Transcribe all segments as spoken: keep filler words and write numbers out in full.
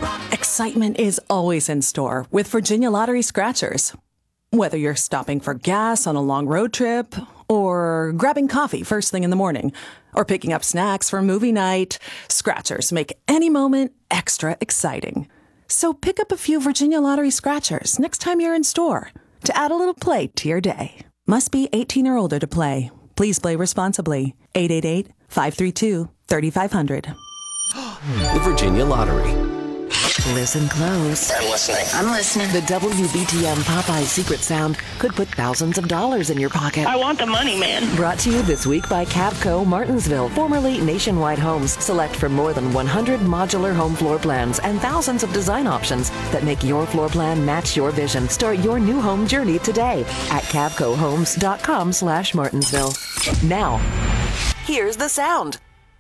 Excitement is always in store with Virginia Lottery Scratchers. Whether you're stopping for gas on a long road trip, or grabbing coffee first thing in the morning, or picking up snacks for movie night, Scratchers make any moment extra exciting. So pick up a few Virginia Lottery Scratchers next time you're in store to add a little play to your day. Must be eighteen or older to play. Please play responsibly. eight eight eight, five three two, three five zero zero. The Virginia Lottery. Listen close. I'm listening. I'm listening. The W B T M Popeye secret sound could put thousands of dollars in your pocket. I want the money, man. Brought to you this week by Cavco Martinsville, formerly Nationwide Homes. Select from more than one hundred modular home floor plans and thousands of design options that make your floor plan match your vision. Start your new home journey today at cavcohomes.com slash Martinsville. Now, here's the sound.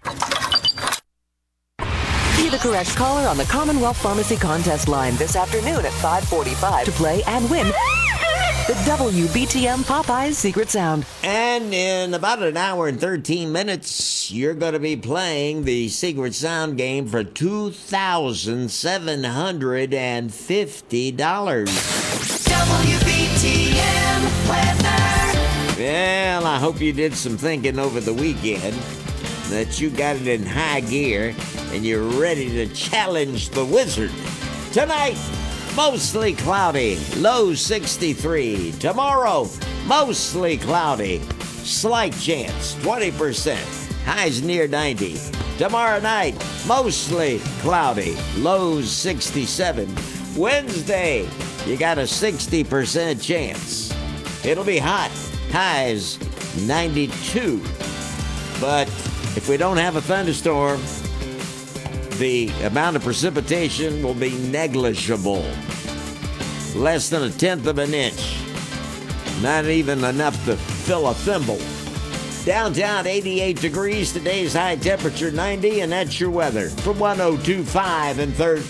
Be the correct caller on the Commonwealth Pharmacy Contest line this afternoon at five forty-five to play and win the W B T M Popeyes Secret Sound. And in about an hour and thirteen minutes, you're going to be playing the Secret Sound game for two thousand seven hundred fifty dollars. W B T M weather. Well, I hope you did some thinking over the weekend, that you got it in high gear and you're ready to challenge the wizard. Tonight, mostly cloudy, low sixty-three. Tomorrow, mostly cloudy, slight chance, twenty percent, highs near ninety. Tomorrow night, mostly cloudy, lows sixty-seven. Wednesday, you got a sixty percent chance. It'll be hot, highs ninety-two. But if we don't have a thunderstorm, the amount of precipitation will be negligible. Less than a tenth of an inch. Not even enough to fill a thimble. Downtown, eighty-eight degrees. Today's high temperature, ninety, and that's your weather from one oh two point five and Third